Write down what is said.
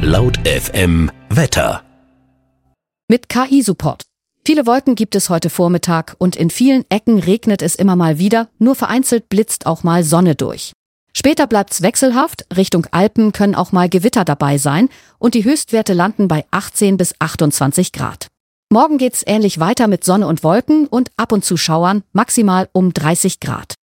Laut FM Wetter. Mit KI-Support. Viele Wolken gibt es heute Vormittag und in vielen Ecken regnet es immer mal wieder, nur vereinzelt blitzt auch mal Sonne durch. Später bleibt's wechselhaft, Richtung Alpen können auch mal Gewitter dabei sein und die Höchstwerte landen bei 18 bis 28 Grad. Morgen geht's ähnlich weiter mit Sonne und Wolken und ab und zu Schauern, maximal um 30 Grad.